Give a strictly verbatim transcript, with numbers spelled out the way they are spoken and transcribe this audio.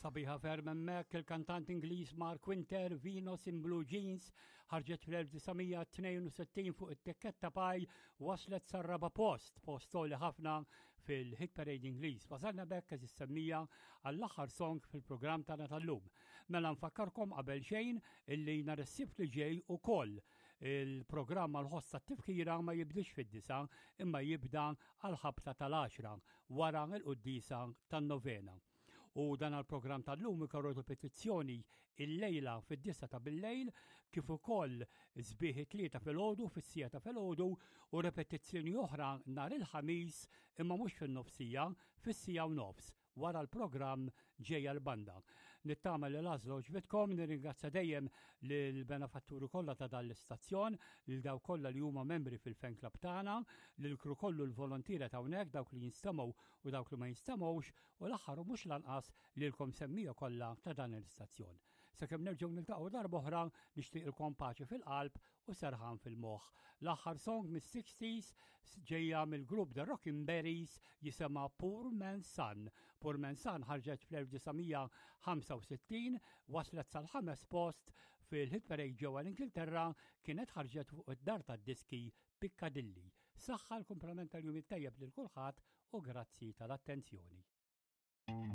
Sabiħa ferm hemmhekk il-kantant Ingliż Mark Winter, Venus in Blue Jeans, ħarġet fl-1962 fuq it-tikketta paj waslet sar-raba post, post li ħafna fil-Hit Parade Ingliż. Wasalna bekk eżis semmija għall-aħħar song fil-programm tagħna tal-lum. Mela nfakkarkom qabel xejn illi nhar is-sibt li ġej ukoll il-programm għall-ħossa t-tifkira ma jibdix fid-disa imma jibda għal-ħabta tal-għaxra wara l-quddisa tan-novena. U dan għal-programm tal-lum ikarru petizzjoni il-lejla fid-disa ta' bil-lejl kif ukoll sbieħ tlieta filgħodu fis-sija ta' filgħodu u repetizzjoni oħra nhar il-ħamis imma mhux fin-nofsija fis-sija u nofs wara l-programm ġejja l-banda. Nittama li Lazlo ġbitkom, nirringrazzja dejjem lill-benefatturi kollha ta' dan l-istazzjon, lil daw kollha li huma membri fil-fan club tagħna, lil kru kollu l-volontira ta' hawnhekk dawk li jinstamaw u dawk li ma jinstamaw u l-aħħar mhux lanqas lilkom semmija kollha ta' dan l-istazzjon. Sakemm nerġgħu niltaqgħu darba oħra nixtieqilkom paċi fil-qalb u serħan fil-moħħ. L-aħħar song mis-sixties ġejja mill-grupp The Rockin' Berries jisemma Poor Man's Son. Poor Man's Son ħarġet fl-1965 waslet sal-ħames post fil-Hit Parade ġewwa l-Ingilterra kienet ħarġet fuq id-dar tad-diski Piccadilly. Saħħa l-komplement tal-jum it-tajjeb lil kulħadd u grazzi tal-attenzjoni.